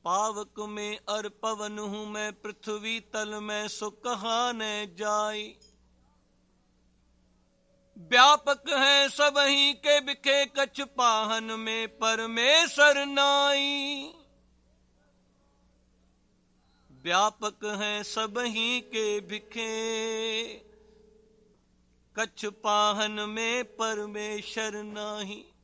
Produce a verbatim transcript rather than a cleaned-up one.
पावक में अर पवन हूँ मैं, पृथ्वी तल में सो कहा न जाई। व्यापक है सबही के बिखे, कछ पाहन में परमेश्वर नाई। व्यापक है सबही के बिखे, कछ पाहन में परमेश्वर नाही।